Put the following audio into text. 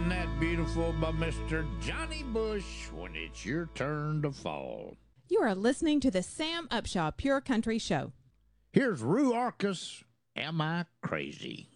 Isn't that beautiful by Mr. Johnny Bush when it's your turn to fall? You are listening to the Sam Upshaw Pure Country Show. Here's Rue Arcus, Am I Crazy?